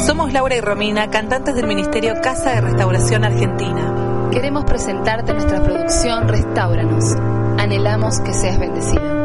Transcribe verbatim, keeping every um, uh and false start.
Somos Laura y Romina, cantantes del Ministerio Casa de Restauración Argentina. Queremos presentarte nuestra producción Restáuranos. Anhelamos que seas bendecida.